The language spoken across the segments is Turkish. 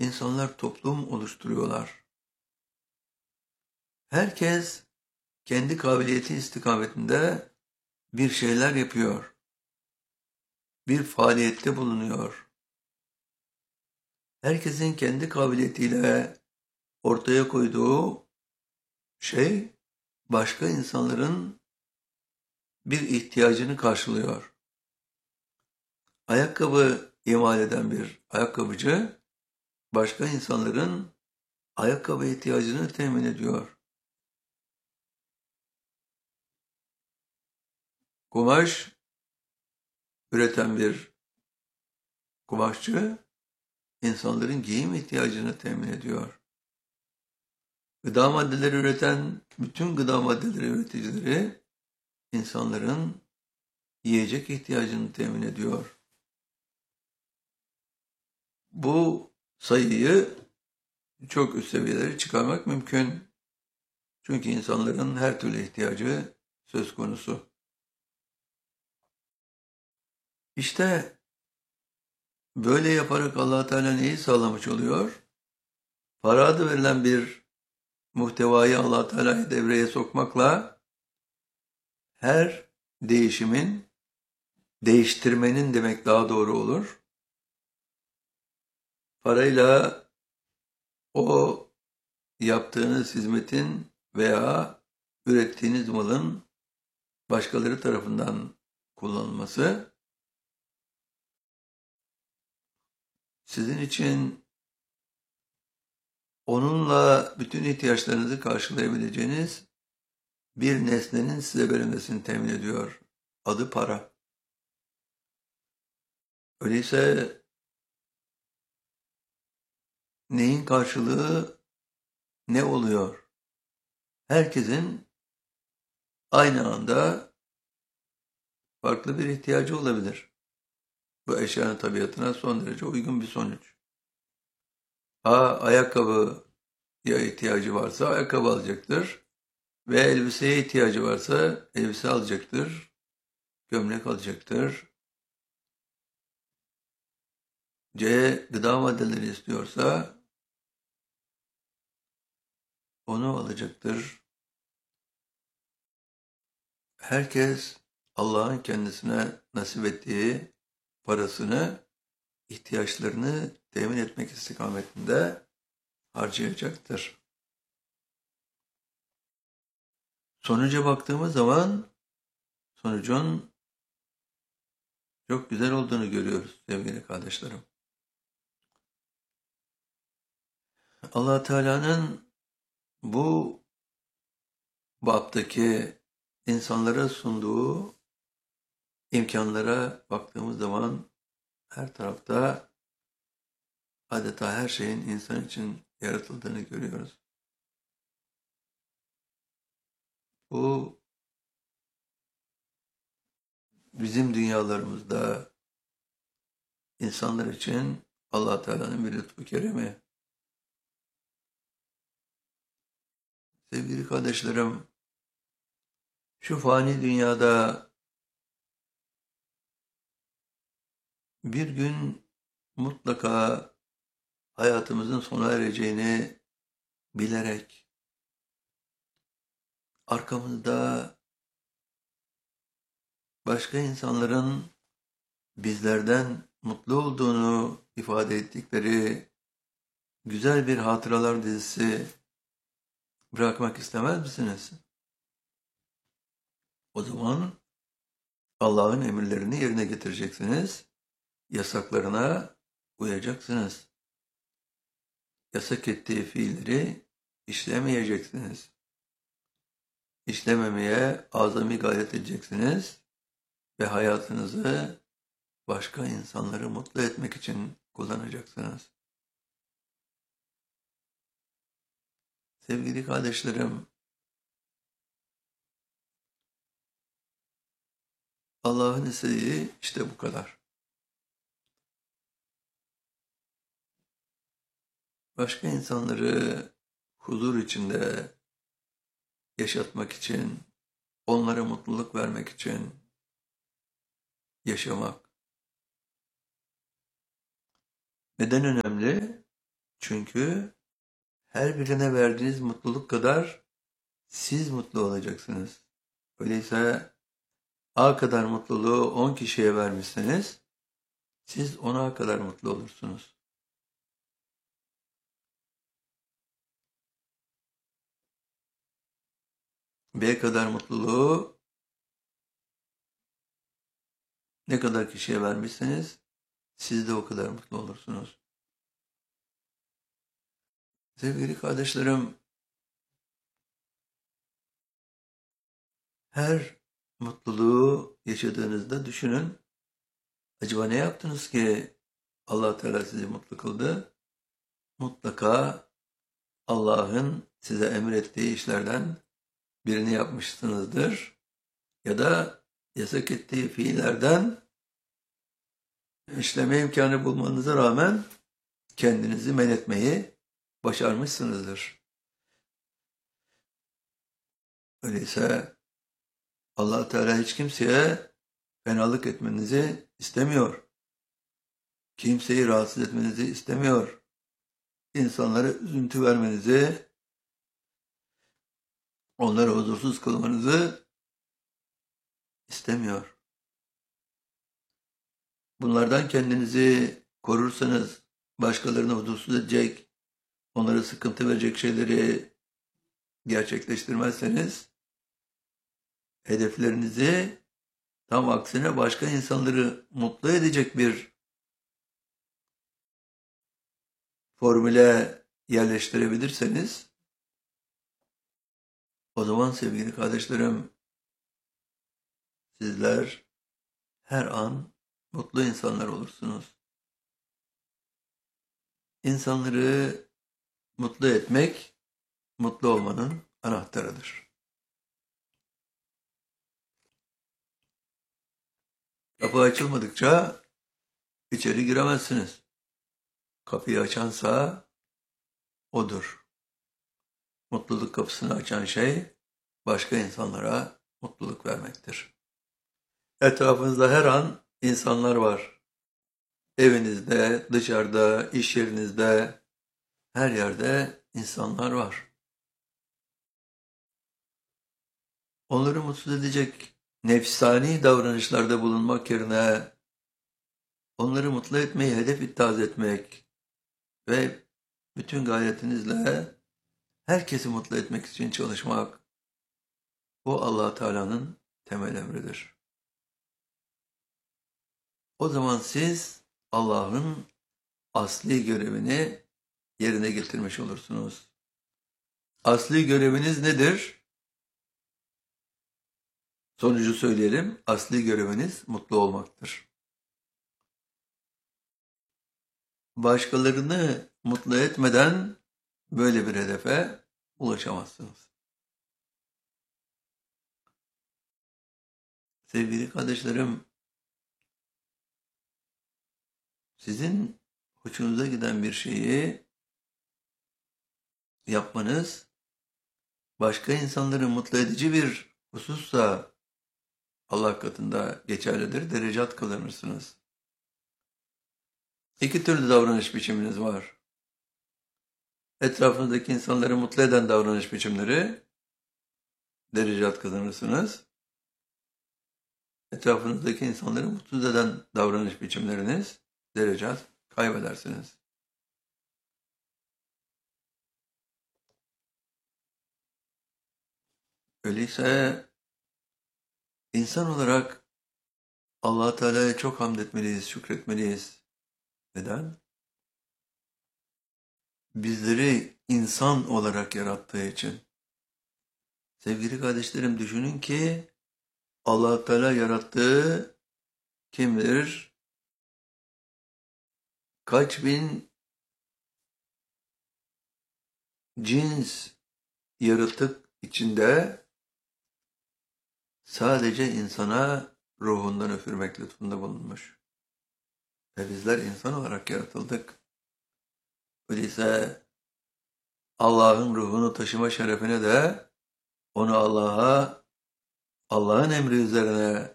insanlar toplum oluşturuyorlar. Herkes kendi kabiliyeti istikametinde bir şeyler yapıyor, bir faaliyette bulunuyor. Herkesin kendi kabiliyetiyle ortaya koyduğu şey başka insanların bir ihtiyacını karşılıyor. Ayakkabı imal eden bir ayakkabıcı başka insanların ayakkabı ihtiyacını temin ediyor. Kumaş üreten bir kumaşçı insanların giyim ihtiyacını temin ediyor. Gıda maddeleri üreten bütün gıda maddeleri üreticileri insanların yiyecek ihtiyacını temin ediyor. Bu sayıyı çok üst seviyelere çıkarmak mümkün. Çünkü insanların her türlü ihtiyacı söz konusu. İşte böyle yaparak Allah Teala neyi sağlamış oluyor? Para adı verilen bir muhtevayı Allah Teala'yı devreye sokmakla her değişimin, değiştirmenin demek daha doğru olur. Parayla o yaptığınız hizmetin veya ürettiğiniz malın başkaları tarafından kullanılması sizin için onunla bütün ihtiyaçlarınızı karşılayabileceğiniz bir nesnenin size verilmesini temin ediyor. Adı para. Öyleyse neyin karşılığı ne oluyor? Herkesin aynı anda farklı bir ihtiyacı olabilir. Bu eşyanın tabiatına son derece uygun bir sonuç. Ayakkabıya ihtiyacı varsa ayakkabı alacaktır. Ve elbiseye ihtiyacı varsa elbise alacaktır. Gömlek alacaktır. Gıda maddeleri istiyorsa onu alacaktır. Herkes Allah'ın kendisine nasip ettiği parasını, ihtiyaçlarını temin etmek istikametinde harcayacaktır. Sonuca baktığımız zaman sonucun çok güzel olduğunu görüyoruz sevgili kardeşlerim. Allah Teala'nın bu baptaki insanlara sunduğu imkanlara baktığımız zaman her tarafta adeta her şeyin insan için yaratıldığını görüyoruz. Bu bizim dünyalarımızda insanlar için Allah Teala'nın bir lütfu keremi. Sevgili kardeşlerim, şu fani dünyada bir gün mutlaka hayatımızın sona ereceğini bilerek arkamızda başka insanların bizlerden mutlu olduğunu ifade ettikleri güzel bir hatıralar dizisi bırakmak istemez misiniz? O zaman Allah'ın emirlerini yerine getireceksiniz, yasaklarına uyacaksınız. Yasak ettiği fiilleri işlemeyeceksiniz. İşlememeye azami gayret edeceksiniz ve hayatınızı başka insanları mutlu etmek için kullanacaksınız. Sevgili kardeşlerim, Allah'ın istediği işte bu kadar. Başka insanları huzur içinde yaşatmak için, onlara mutluluk vermek için yaşamak. Neden önemli? Çünkü her birine verdiğiniz mutluluk kadar siz mutlu olacaksınız. Öyleyse A kadar mutluluğu 10 kişiye vermişseniz siz 10'a kadar mutlu olursunuz. B kadar mutluluğu ne kadar kişiye vermişseniz siz de o kadar mutlu olursunuz. Sevgili kardeşlerim, her mutluluğu yaşadığınızda düşünün. Acaba ne yaptınız ki Allah Teala sizi mutlu kıldı? Mutlaka Allah'ın size emrettiği işlerden birini yapmışsınızdır. Ya da yasak ettiği fiillerden işleme imkanı bulmanıza rağmen kendinizi men etmeyi başarmışsınızdır. Öyleyse Allah Teala hiç kimseye fenalık etmenizi istemiyor. Kimseyi rahatsız etmenizi istemiyor. İnsanlara üzüntü vermenizi, onları huzursuz kılmanızı istemiyor. Bunlardan kendinizi korursanız, başkalarını huzursuz edecek, onlara sıkıntı verecek şeyleri gerçekleştirmezseniz, hedeflerinizi tam aksine başka insanları mutlu edecek bir formüle yerleştirebilirseniz, o zaman sevgili kardeşlerim, sizler her an mutlu insanlar olursunuz. İnsanları mutlu etmek, mutlu olmanın anahtarıdır. Kapı açılmadıkça içeri giremezsiniz. Kapıyı açansa odur. Mutluluk kapısını açan şey başka insanlara mutluluk vermektir. Etrafınızda her an insanlar var. Evinizde, dışarıda, iş yerinizde, her yerde insanlar var. Onları mutsuz edecek nefsani davranışlarda bulunmak yerine onları mutlu etmeyi hedef ittihaz etmek ve bütün gayretinizle herkesi mutlu etmek için çalışmak, bu Allah Teala'nın temel emridir. O zaman siz Allah'ın asli görevini yerine getirmiş olursunuz. Asli göreviniz nedir? Sonucu söyleyelim. Asli göreviniz mutlu olmaktır. Başkalarını mutlu etmeden böyle bir hedefe ulaşamazsınız. Sevgili kardeşlerim, sizin hoşunuza giden bir şeyi yapmanız başka insanları mutlu edici bir husussa Allah katında geçerlidir, derecat kazanırsınız. İki türlü davranış biçiminiz var. Etrafınızdaki insanları mutlu eden davranış biçimleri, derecat kazanırsınız. Etrafınızdaki insanları mutsuz eden davranış biçimleriniz, derecat kaybedersiniz. Öyleyse insan olarak Allah Teala'ya çok hamd etmeliyiz, şükretmeliyiz. Neden? Bizleri insan olarak yarattığı için. Sevgili kardeşlerim, düşünün ki Allah Teala yarattığı kim bilir kaç bin cins yaratık içinde sadece insana ruhundan üfürmek lütfunda bulunmuş. Ve bizler insan olarak yaratıldık. Öyleyse Allah'ın ruhunu taşıma şerefine de onu Allah'ın emri üzerine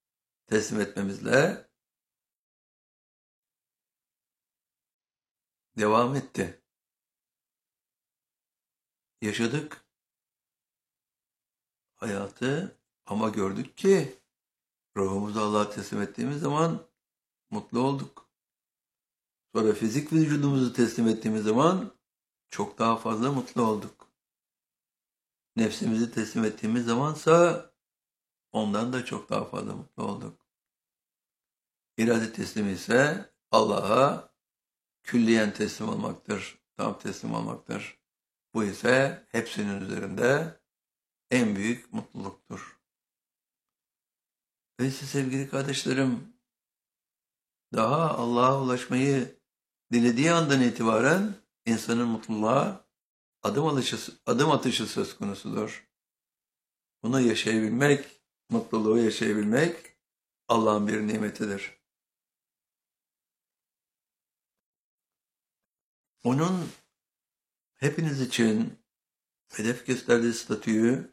teslim etmemizle devam etti. Yaşadık hayatı ama gördük ki ruhumuzu Allah'a teslim ettiğimiz zaman mutlu olduk. Sonra fizik vücudumuzu teslim ettiğimiz zaman çok daha fazla mutlu olduk. Nefsimizi teslim ettiğimiz zamansa ondan da çok daha fazla mutlu olduk. İrade teslimi ise Allah'a külliyen teslim olmaktır, tam teslim olmaktır. Bu ise hepsinin üzerinde en büyük mutluluktur. Öyleyse sevgili kardeşlerim, daha Allah'a ulaşmayı dilediği andan itibaren insanın mutluluğa adım atışı söz konusudur. Bunu yaşayabilmek, mutluluğu yaşayabilmek Allah'ın bir nimetidir. Onun hepiniz için hedef gösterdiği statüyü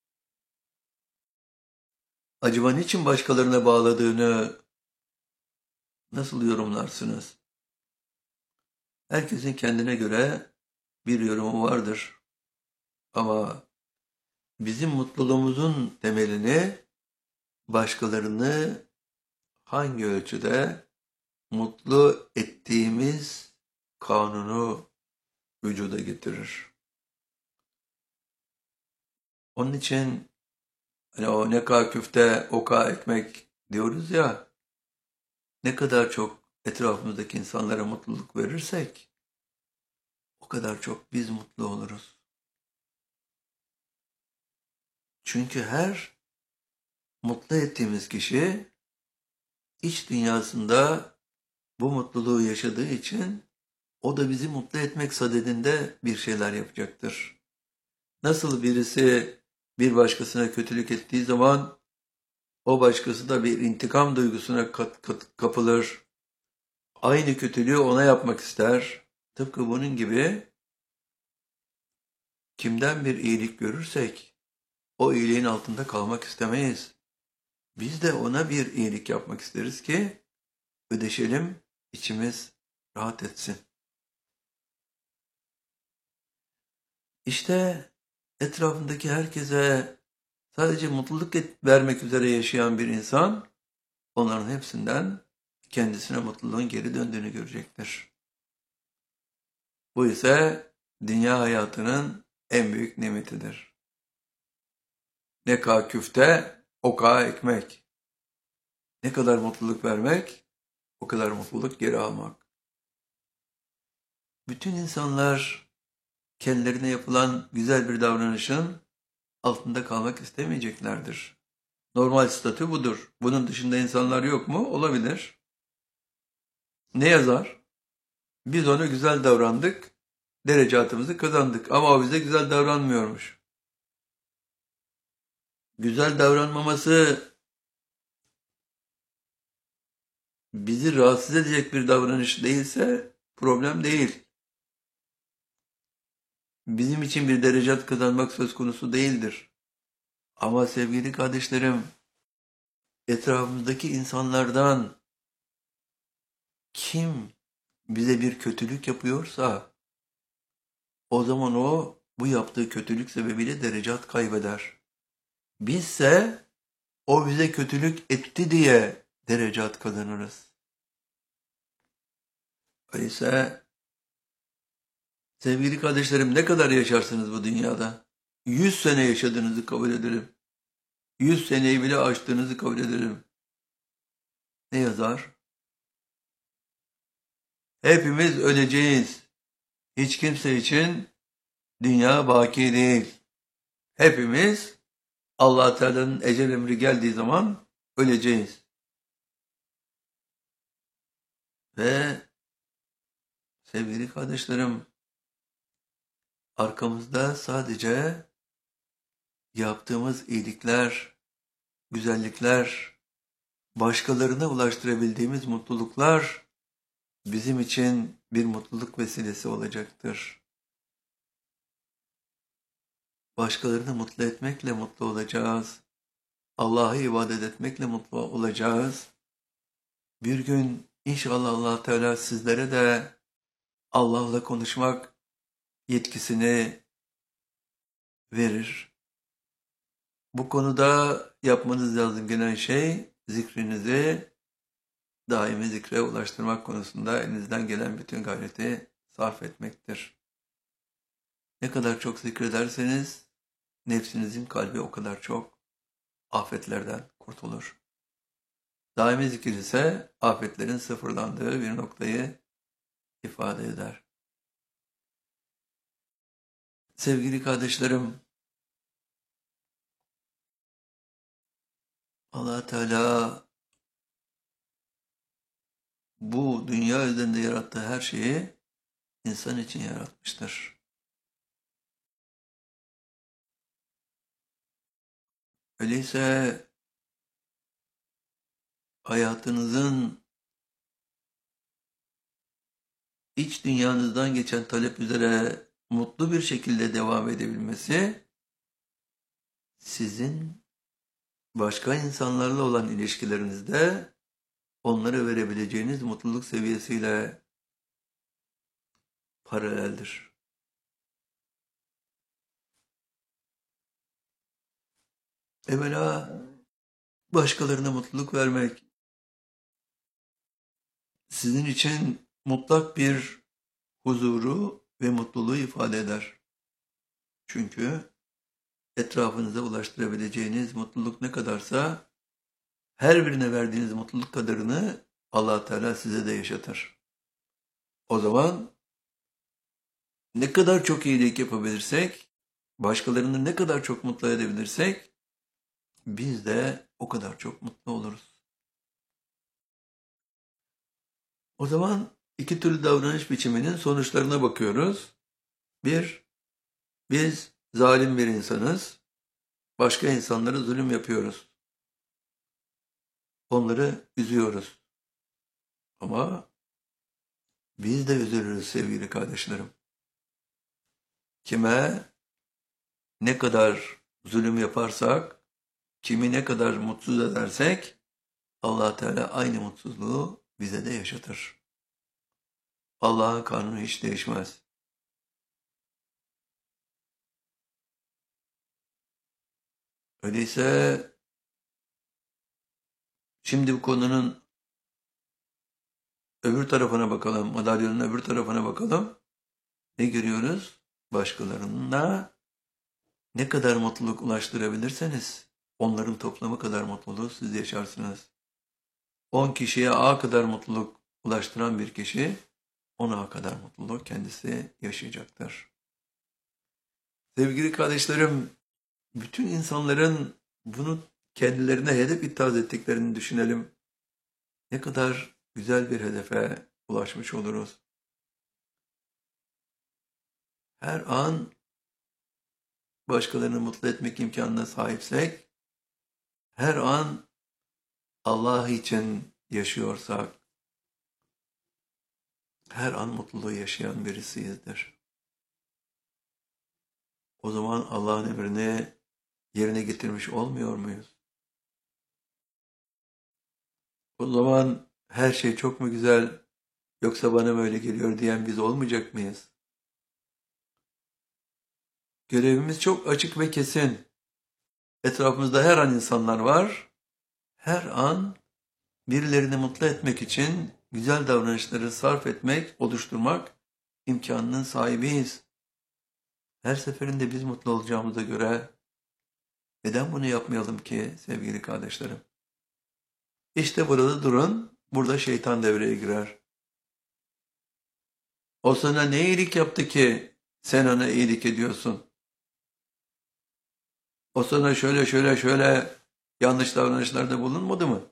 acaba niçin başkalarına bağladığını nasıl yorumlarsınız? Herkesin kendine göre bir yorumu vardır. Ama bizim mutluluğumuzun temelini başkalarını hangi ölçüde mutlu ettiğimiz kanunu vücuda getirir. Onun için hani o ne kadar küfte, o kadar ekmek diyoruz ya, ne kadar çok etrafımızdaki insanlara mutluluk verirsek o kadar çok biz mutlu oluruz. Çünkü her mutlu ettiğimiz kişi iç dünyasında bu mutluluğu yaşadığı için o da bizi mutlu etmek sadedinde bir şeyler yapacaktır. Nasıl birisi bir başkasına kötülük ettiği zaman o başkası da bir intikam duygusuna kapılır. Aynı kötülüğü ona yapmak ister. Tıpkı bunun gibi kimden bir iyilik görürsek o iyiliğin altında kalmak istemeyiz. Biz de ona bir iyilik yapmak isteriz ki ödeşelim, içimiz rahat etsin. İşte etrafındaki herkese sadece mutluluk vermek üzere yaşayan bir insan, onların hepsinden kendisine mutluluğun geri döndüğünü görecektir. Bu ise dünya hayatının en büyük nimetidir. Ne kadar küfte, o kadar ekmek. Ne kadar mutluluk vermek, o kadar mutluluk geri almak. Bütün insanlar kendilerine yapılan güzel bir davranışın altında kalmak istemeyeceklerdir. Normal statü budur. Bunun dışında insanlar yok mu? Olabilir. Ne yazar? Biz ona güzel davrandık, derecatımızı kazandık ama o bize güzel davranmıyormuş. Güzel davranmaması bizi rahatsız edecek bir davranış değilse problem değil. Bizim için bir derecat kazanmak söz konusu değildir. Ama sevgili kardeşlerim, etrafımızdaki insanlardan kim bize bir kötülük yapıyorsa o zaman o bu yaptığı kötülük sebebiyle derecat kaybeder. Bizse o bize kötülük etti diye derecat kazanırız. Öyleyse sevgili kardeşlerim ne kadar yaşarsınız bu dünyada? 100 sene yaşadığınızı kabul ederim. 100 seneyi bile aştığınızı kabul ederim. Ne yazar? Hepimiz öleceğiz. Hiç kimse için dünya baki değil. Hepimiz Allah Teala'nın ecel emri geldiği zaman öleceğiz. Ve sevgili kardeşlerim, arkamızda sadece yaptığımız iyilikler, güzellikler, başkalarına ulaştırabildiğimiz mutluluklar bizim için bir mutluluk vesilesi olacaktır. Başkalarını mutlu etmekle mutlu olacağız. Allah'a ibadet etmekle mutlu olacağız. Bir gün inşallah Allah Teala sizlere de Allah'la konuşmak yetkisini verir. Bu konuda yapmanız lazım gelen şey zikrinizi daimi zikre ulaştırmak konusunda elinizden gelen bütün gayreti sarf etmektir. Ne kadar çok zikrederseniz nefsinizin kalbi o kadar çok afetlerden kurtulur. Daimi zikir ise afetlerin sıfırlandığı bir noktayı ifade eder. Sevgili kardeşlerim, Allah Teala bu dünya üzerinde yarattığı her şeyi insan için yaratmıştır. Öyleyse hayatınızın iç dünyanızdan geçen talep üzere mutlu bir şekilde devam edebilmesi, sizin başka insanlarla olan ilişkilerinizde onlara verebileceğiniz mutluluk seviyesiyle paraleldir. Evvela başkalarına mutluluk vermek sizin için mutlak bir huzuru ve mutluluğu ifade eder. Çünkü etrafınıza ulaştırabileceğiniz mutluluk ne kadarsa her birine verdiğiniz mutluluk kadarını Allah Teala size de yaşatır. O zaman ne kadar çok iyilik yapabilirsek, başkalarını ne kadar çok mutlu edebilirsek biz de o kadar çok mutlu oluruz. O zaman iki türlü davranış biçiminin sonuçlarına bakıyoruz. Bir, biz zalim bir insanız. Başka insanlara zulüm yapıyoruz. Onları üzüyoruz. Ama biz de üzülürüz sevgili kardeşlerim. Kime ne kadar zulüm yaparsak, kimi ne kadar mutsuz edersek Allah Teala aynı mutsuzluğu bize de yaşatır. Allah'ın kanunu hiç değişmez. Öyleyse şimdi bu konunun öbür tarafına bakalım, madalyonun öbür tarafına bakalım. Ne görüyoruz? Başkalarına ne kadar mutluluk ulaştırabilirseniz onların toplamı kadar mutluluğu siz yaşarsınız. 10 kişiye A kadar mutluluk ulaştıran bir kişi 10 A kadar mutluluğu kendisi yaşayacaktır. Sevgili kardeşlerim, bütün insanların bunu kendilerine hedef itaat ettiklerini düşünelim. Ne kadar güzel bir hedefe ulaşmış oluruz. Her an başkalarını mutlu etmek imkanına sahipsek, her an Allah için yaşıyorsak, her an mutluluğu yaşayan birisiyizdir. O zaman Allah'ın emrini yerine getirmiş olmuyor muyuz? O zaman her şey çok mu güzel, yoksa bana mı öyle geliyor diyen biz olmayacak mıyız? Görevimiz çok açık ve kesin. Etrafımızda her an insanlar var. Her an birilerini mutlu etmek için güzel davranışları sarf etmek, oluşturmak imkanının sahibiyiz. Her seferinde biz mutlu olacağımıza göre neden bunu yapmayalım ki sevgili kardeşlerim? İşte burada durun, burada şeytan devreye girer. O sana ne iyilik yaptı ki sen ona iyilik ediyorsun? O sana şöyle yanlış davranışlarda bulunmadı mı?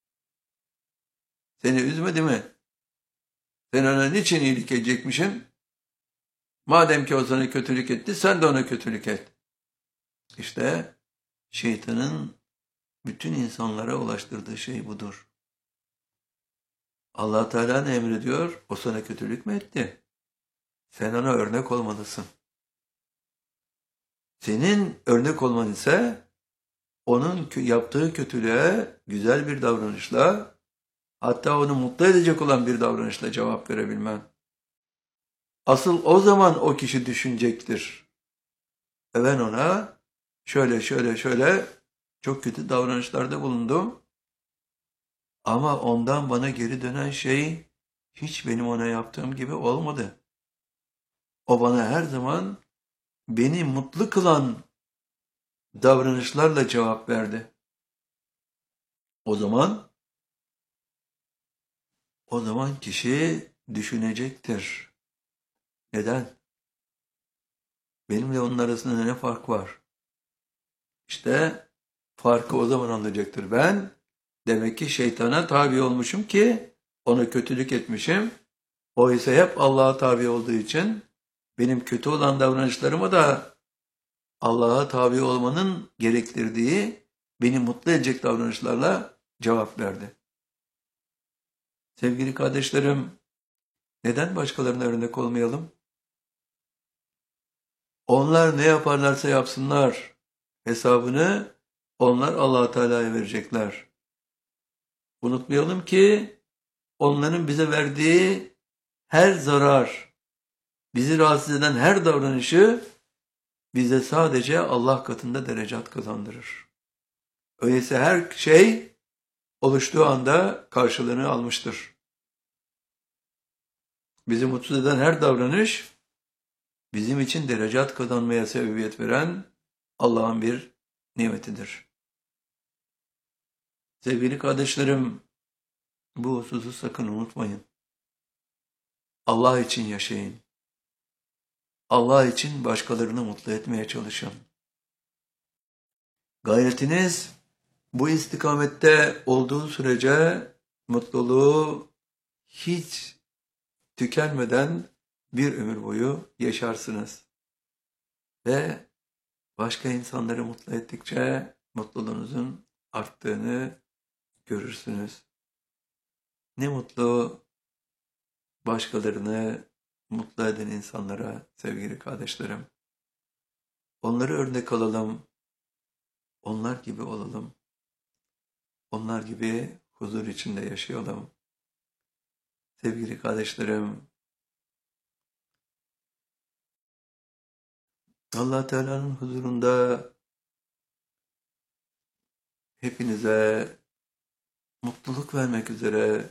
Seni üzmedi mi? Sen ona niçin iyilik edecekmişsin? Madem ki o sana kötülük etti, sen de ona kötülük et. İşte şeytanın bütün insanlara ulaştırdığı şey budur. Allah Teala ne emrediyor? O sana kötülük mü etti? Sen ona örnek olmalısın. Senin örnek olman ise onun yaptığı kötülüğe güzel bir davranışla, hatta onu mutlu edecek olan bir davranışla cevap verebilmen. Asıl o zaman o kişi düşünecektir. Ben ona şöyle çok kötü davranışlarda bulundum. Ama ondan bana geri dönen şey hiç benim ona yaptığım gibi olmadı. O bana her zaman beni mutlu kılan davranışlarla cevap verdi. O zaman kişi düşünecektir. Neden? Benimle onun arasında ne fark var? İşte farkı o zaman anlayacaktır. Ben demek ki şeytana tabi olmuşum ki ona kötülük etmişim. O ise hep Allah'a tabi olduğu için benim kötü olan davranışlarıma da Allah'a tabi olmanın gerektirdiği beni mutlu edecek davranışlarla cevap verdi. Sevgili kardeşlerim, neden başkalarına örnek olmayalım? Onlar ne yaparlarsa yapsınlar, hesabını onlar Allah Teala'ya verecekler. Unutmayalım ki onların bize verdiği her zarar, bizi rahatsız eden her davranışı bize sadece Allah katında derecat kazandırır. Öyleyse her şey oluştuğu anda karşılığını almıştır. Bizi mutsuz eden her davranış bizim için derecat kazanmaya sebebiyet veren Allah'ın bir nimetidir. Sevgili kardeşlerim, bu hususu sakın unutmayın. Allah için yaşayın. Allah için başkalarını mutlu etmeye çalışın. Gayretiniz bu istikamette olduğu sürece mutluluğu hiç tükenmeden bir ömür boyu yaşarsınız. Ve başka insanları mutlu ettikçe mutluluğunuzun arttığını görürsünüz. Ne mutlu başkalarını mutlu eden insanlara sevgili kardeşlerim. Onları örnek alalım, onlar gibi olalım, onlar gibi huzur içinde yaşayalım. Sevgili kardeşlerim, Allah Teala'nın huzurunda hepinize mutluluk vermek üzere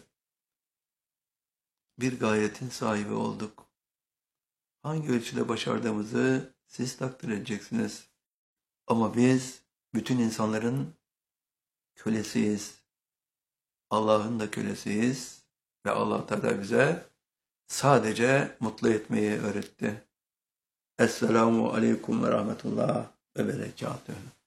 bir gayretin sahibi olduk. Hangi ölçüde başardığımızı siz takdir edeceksiniz. Ama biz bütün insanların kölesiyiz. Allah'ın da kölesiyiz ve Allah Teala bize sadece mutlu etmeyi öğretti. Esselamu aleyküm ve rahmetullah ve berekatuhu.